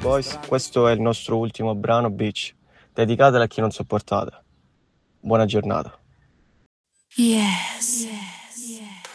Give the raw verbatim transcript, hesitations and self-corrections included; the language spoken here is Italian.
Boys, questo è il nostro ultimo brano, Beach. Dedicatela a chi non sopportate. Buona giornata. Yes.